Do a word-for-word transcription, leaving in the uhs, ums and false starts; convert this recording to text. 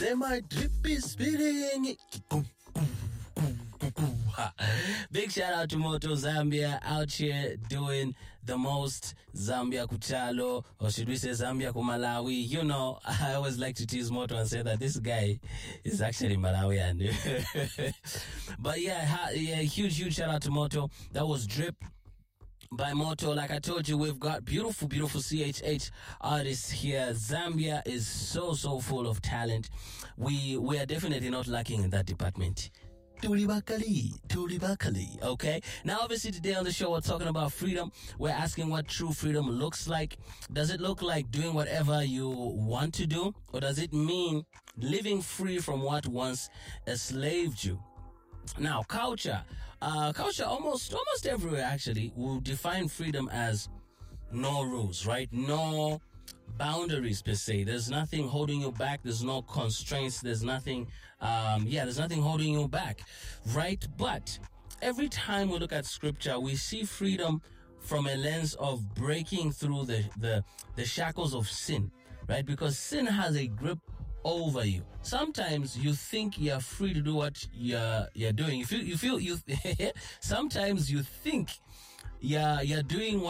Say my drip is spitting. Big shout out to Moto Zambia out here doing the most. Zambia Kuchalo, or should we say Zambia Kumalawi? You know, I always like to tease Moto and say that this guy is actually Malawian. But yeah, ha- yeah, huge, huge shout out to Moto. That was Drip by Moto. Like I told you, we've got beautiful, beautiful C H H artists here. Zambia is so, so full of talent. We we are definitely not lacking in that department. Tulibakali, Tulibakali, okay? Now, obviously, today on the show, we're talking about freedom. We're asking what true freedom looks like. Does it look like doing whatever you want to do? Or does it mean living free from what once enslaved you? Now, culture. Uh, culture almost, almost everywhere, actually, will define freedom as no rules, right? No boundaries per se. There's nothing holding you back. There's no constraints. There's nothing, um, yeah, there's nothing holding you back, right? But every time we look at scripture, we see freedom from a lens of breaking through the, the, the shackles of sin, right? Because sin has a grip over you. Sometimes you think you're free to do what you're, you're doing. You feel, you feel, you, sometimes you think you're, you're doing what